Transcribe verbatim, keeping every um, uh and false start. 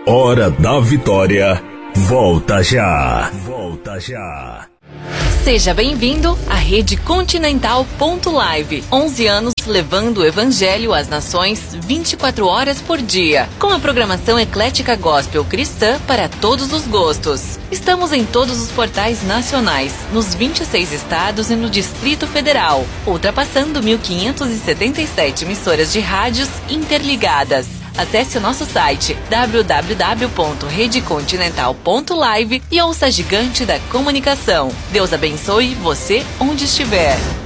Hora da Vitória, volta já. Volta já. Seja bem-vindo à Rede Continental ponto live. onze anos levando o Evangelho às nações vinte e quatro horas por dia. Com a programação eclética gospel cristã para todos os gostos. Estamos em todos os portais nacionais, nos vinte e seis estados e no Distrito Federal, ultrapassando mil quinhentas e setenta e sete emissoras de rádios interligadas. Acesse o nosso site w w w ponto rede continental ponto live e ouça a gigante da comunicação. Deus abençoe você onde estiver.